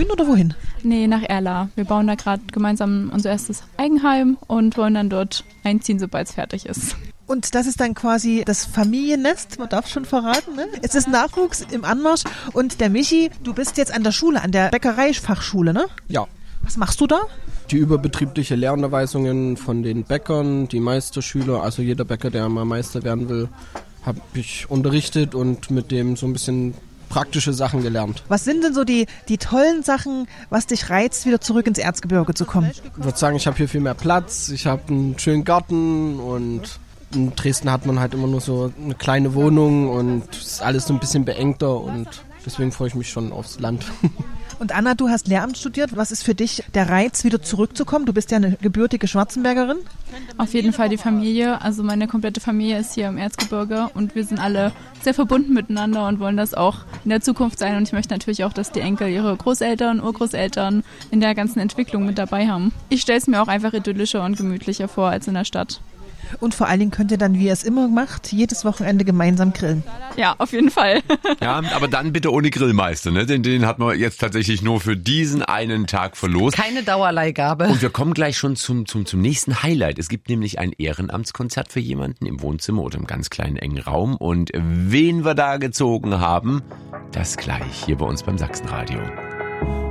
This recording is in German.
Grün oder wohin? Nee, nach Erla. Wir bauen da gerade gemeinsam unser erstes Eigenheim und wollen dann dort einziehen, sobald es fertig ist. Und das ist dann quasi das Familiennest, man darf schon verraten, ne? Es ist Nachwuchs im Anmarsch. Und der Michi, du bist jetzt an der Schule, an der Bäckereifachschule, ne? Ja. Was machst du da? Die überbetriebliche Lernanweisungen von den Bäckern, die Meisterschüler, also jeder Bäcker, der mal Meister werden will, habe ich unterrichtet und mit dem so ein bisschen praktische Sachen gelernt. Was sind denn so die tollen Sachen, was dich reizt, wieder zurück ins Erzgebirge zu kommen? Ich würde sagen, ich habe hier viel mehr Platz, ich habe einen schönen Garten und in Dresden hat man halt immer nur so eine kleine Wohnung und es ist alles so ein bisschen beengter und deswegen freue ich mich schon aufs Land. Und Anna, du hast Lehramt studiert. Was ist für dich der Reiz, wieder zurückzukommen? Du bist ja eine gebürtige Schwarzenbergerin. Auf jeden Fall die Familie. Also meine komplette Familie ist hier im Erzgebirge und wir sind alle sehr verbunden miteinander und wollen das auch in der Zukunft sein. Und ich möchte natürlich auch, dass die Enkel ihre Großeltern, Urgroßeltern in der ganzen Entwicklung mit dabei haben. Ich stelle es mir auch einfach idyllischer und gemütlicher vor als in der Stadt. Und vor allen Dingen könnt ihr dann, wie ihr es immer macht, jedes Wochenende gemeinsam grillen. Ja, auf jeden Fall. Ja, aber dann bitte ohne Grillmeister, ne? Denn den hat man jetzt tatsächlich nur für diesen einen Tag verlost. Keine Dauerleihgabe. Und wir kommen gleich schon zum nächsten Highlight. Es gibt nämlich ein Ehrenamtskonzert für jemanden im Wohnzimmer oder im ganz kleinen engen Raum. Und wen wir da gezogen haben, das gleich hier bei uns beim Sachsenradio.